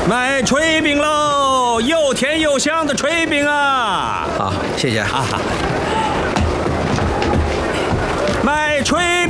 卖炊饼喽，又甜又香的炊饼啊！ 好，谢谢啊。 卖炊